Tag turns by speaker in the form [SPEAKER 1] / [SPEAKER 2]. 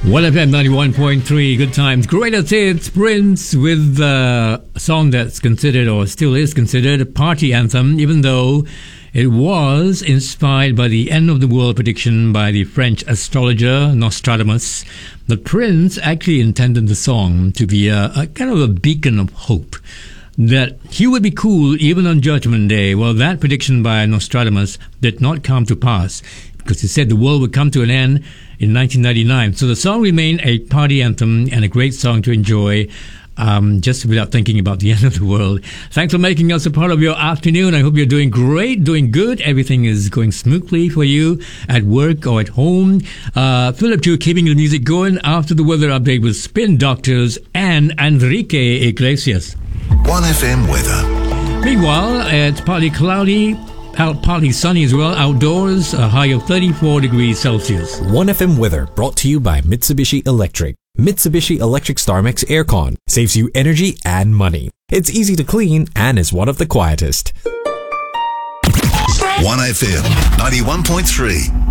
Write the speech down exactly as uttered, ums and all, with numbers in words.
[SPEAKER 1] one F M ninety-one point three, good times. Greatest hits, Prince with uh, a song that's considered, or still is considered, a party anthem, even though it was inspired by the end of the world prediction by the French astrologer Nostradamus. The Prince actually intended the song to be a, a kind of a beacon of hope, that he would be cool even on Judgment Day. Well, that prediction by Nostradamus did not come to pass, because he said the world would come to an end in nineteen ninety-nine. So the song remained a party anthem and a great song to enjoy, um, just without thinking about the end of the world. Thanks for making us a part of your afternoon. I hope you're doing great, doing good. Everything is going smoothly for you at work or at home. Uh, Philip Chu keeping the music going after the weather update with Spin Doctors and Enrique Iglesias.
[SPEAKER 2] one F M weather.
[SPEAKER 1] Meanwhile, it's partly cloudy, out partly sunny as well, outdoors, a high of thirty-four degrees Celsius.
[SPEAKER 3] one F M weather brought to you by Mitsubishi Electric. Mitsubishi Electric StarMix Aircon saves you energy and money. It's easy to clean and is one of the quietest.
[SPEAKER 2] one F M ninety-one point three.